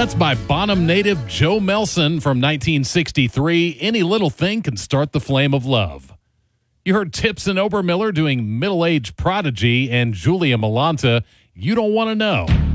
That's by Bonham native Joe Melson from 1963. Any little thing can start the flame of love. You heard Tips and Obermiller doing Middle-Aged Prodigy and Julia Malanta, You Don't Want to Know.